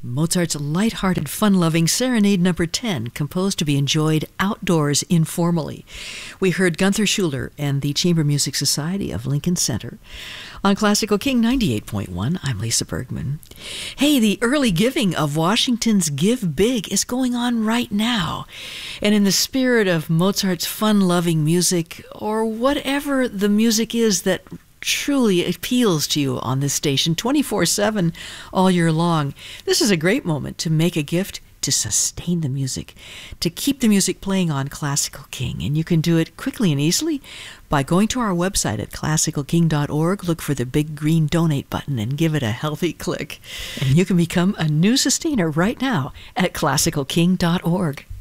Mozart's light-hearted, fun-loving Serenade No. 10, composed to be enjoyed outdoors informally. We heard Gunther Schuller and the Chamber Music Society of Lincoln Center. On Classical King 98.1, I'm Lisa Bergman. Hey, the early giving of Washington's Give Big is going on right now. And in the spirit of Mozart's fun-loving music, or whatever the music is that truly appeals to you on this station 24/7 all year long, this is a great moment to make a gift to sustain the music, to keep the music playing on Classical King. And you can do it quickly and easily by going to our website at classicalking.org, look for the big green donate button and give it a healthy click. And you can become a new sustainer right now at classicalking.org.